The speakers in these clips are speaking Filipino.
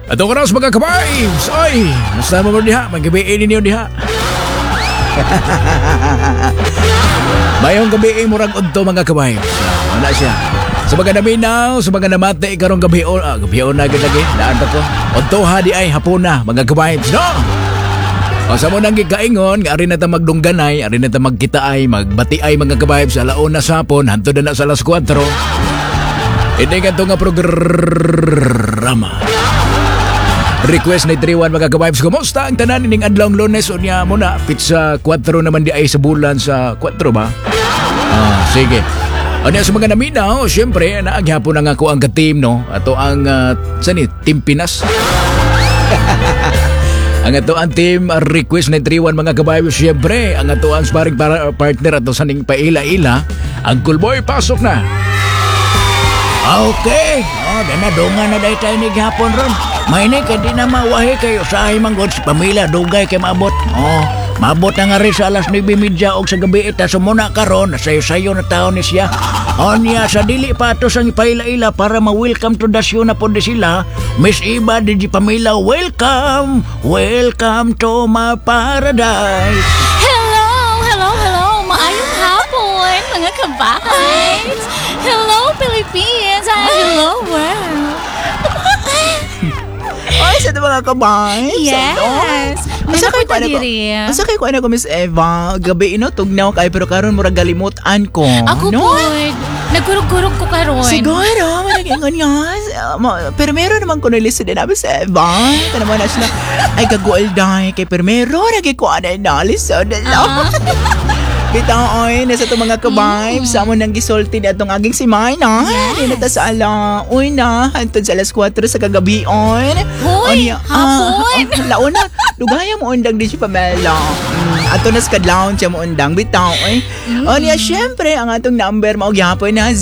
Atong oras mga ka-vibes. Oy, nasa mo diha, magabiin ninyo diha. Mayong gabi murag udto mga ka-vibes. Wala siya. Sa mga naminaw, sa mga namati karong gabion, gabion na gid lagi. Daan pa ko. Udto ha di ay hapon na mga ka-vibes, no? O sa mo nang gikaingon, ari na ta magdungganay, ari na ta magkitaay, magbati ay mga ka-vibes sa laon na sapon, hantod na sa alas 4. Hindi ka nga programa. Request na 31 mga ka-vibes. Kumusta ang tanan ning adlawng Lunes? Unya mo na, pizza 4 naman di ay sa bulan sa 4 ba? Sige. Ano sa mga naminaw, syempre, naaghapon na nga ko ang ka-team, no? Ato ang, Team Pinas. Ang ato ang team request na 31 mga ka-vibes. Syempre, ang ato ang sparring partner ato sa ning paila-ila, ang Cool Boy, pasok na. Okay. Dana dunga na dahi tayo ni gihapon ron. May ni kaya di na mawahi kayo sa ay manggod si pamilya. Dugay kay maabot. Maabot na nga rin sa alas 9:30 og sa gabi ita. Sumuna karon sayo-sayo na taon ni siya. Niya sa dili pa ato sang ipaila-ila para ma-welcome to the show na po di sila. Miss Iba, di pamilya, welcome. Welcome to my paradise. Hello. Maayong hapon, mga ka-vibes. Hello, Philippines. Hello, world. Ay, sa mga ka-vibes. Yes. Asa kay ko ko Miss Eva. Gabi tugnaw kay pero karon murag galimutan ko. Ako po. Nagkurog-kurog ko karon. Siguro, managing pero meron naman ko nalista din namin sa Eva. Ito naman na sila, ay kagualday kay pero meron nagikuha na nalista. Bitaoy, nasa itong mga ka-vibes, sa mo nang gisulti na itong aging si Mayna. Yes. Nata sa alaon na, hantod sa alas 4 sa kagabion. Hoy, hapon. Laon na, lugaya mo undang din si Pamela. Ato na sa kadlaon siya mo undang, bitaoy. Niya, syempre, ang atong number maugyapon na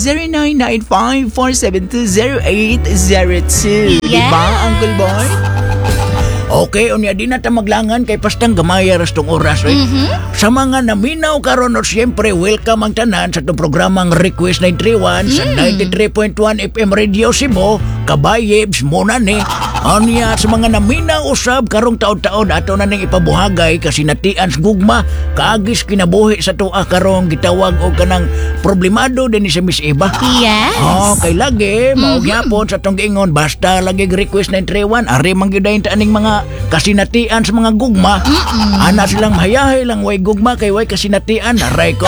0995-472-0802. Yes. Diba, Uncle Boy? Okay, unya di na ta maglangan kay pastang gamaya ras tong oras. Sa mga naminaw karon siyempre welcome ang tanan sa itong programang Request 931 sa 93.1 FM Radio Cebu. Kabayebs muna ni. Anya sa mga naminaw usab karong taon-taon ato na ning ipabuhagay kasi natian sa gugma kaagis kinabuhi sa tuwa karong gitawag og kanang problemado din ni si Miss Iba. Yes. Kay lagi maugyapon sa tong giingon basta lagi Request 931 ari man gyud ta aning mga kasinatian sa mga gugma. Ana silang mahayahay lang way gugma kay way kasinatian aray ko.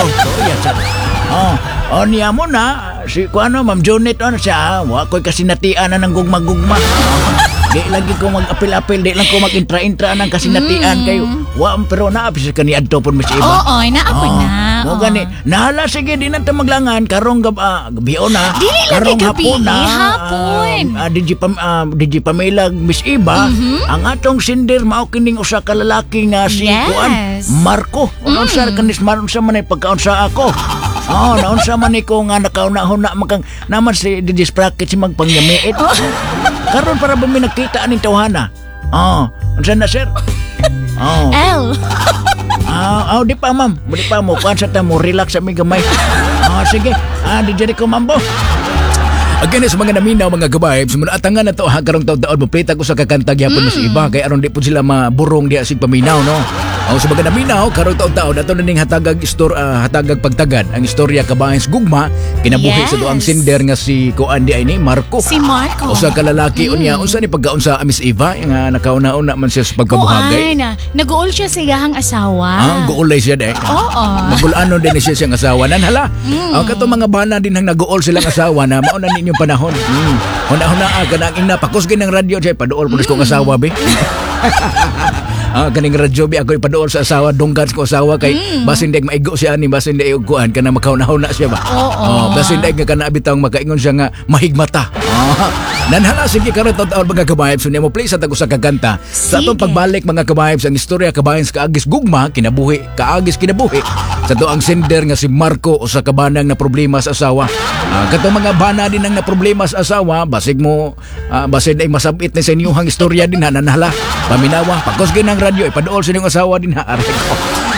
Niya mo na si kuano Ma'am Jonet siya wa koy kasinatian na ng gugma-gugma. Di lagi ko mag-apil-apil, di lang ko mag-intra-intra ng kasinatian kayo. Pero naapis ka ni Adto po, Miss Iba. Oo, naapon na. Mo gani. Nahala, sige, di na maglangan. Karong gabion na. Dili lagi hapon na. Hapon. Digi Pamela, Miss Iba. Ang atong sindir, maukining usa ka lalaki nga si Kuan Marco. Unsa kanis marunsa man ay pagkaunsa ako. Naunsa man ko nga nakauna-huna makang naman si DJ Sprocket si magpangyamiit. Karon para ba may nakita aning tawhana? Unsa na sir? L. Di pa ma'am. Di pa mo kuan sa ta mo relax sa mi gamay. Sige. Di jeri ko mambo. Again sa mga naminaw mga ka-vibes, muna atangan na to karong taon-taon mo plita ko sa kakanta gyapon Miss Iba kay aron di po sila maburong diha sig paminaw no. Sa mga naminaw karong taon-taon ato na ning hatagag pagtagad ang istorya kabahin sa gugma kinabuhi sa duang sinder nga si Kuan di ay ni Marco. Si Marco. Usa ka lalaki unya unsa ni pagkaon sa Miss Iba nga nakauna-una man siya sa pagkabuhagay. Nag-uol siya sa iyang asawa. Guulay siya de. Oo. Nagulanon din siya siyang asawa nan hala. Kato mga bana din ang nag-uol silang asawa na mao na ninyong panahon. Huna-huna kanang ina pakusgin ng radyo siya paduol pulis kong asawa be. Kaning radyo bi ako ipaduol sa asawa dunggan ko asawa kay basin deg maigo siya ani basin deg kuan kana makauna-una siya ba. Basin deg nga kana bitang makaingon siya nga mahigmata. Nanhala sige karon taon mga ka-vibes unya mo play sa tag usa ka kanta. Sa atong pagbalik mga ka-vibes ang istorya kabahin sa kaagis gugma kinabuhi sa tuang sender nga si Marco usa ka banang na problema sa asawa. Kato mga bana din ang na problema sa asawa basig mo basin ay masabit na sa inyong istorya din nanhala paminawa pagkus ginang radyo ipaduol sa inyong asawa din ha.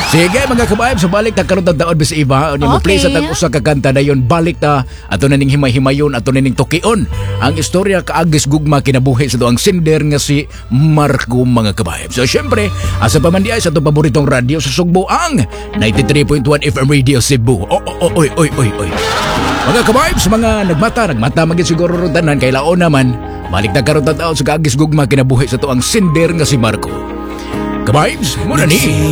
Sige mga kabayan, sa balik na karon taon bis iba, ni mo play sa tag usa ka kanta dayon balik ta ato na ning himay-himayon ato na ning tukion. Ang istorya kaagis gugma kinabuhi sa tuang sinder nga si Marco mga kabayan. So syempre, asa pa man di ay sa itong paboritong radio sa Sugbo ang 93.1 FM Radio Cebu. Oy. Mga kabayan, sa mga nagmata maging siguro ron tanan kay laon naman. Balik na karon taon sa kaagis gugma kinabuhi sa tuang sinder nga si Marco. Kabayan, muna ni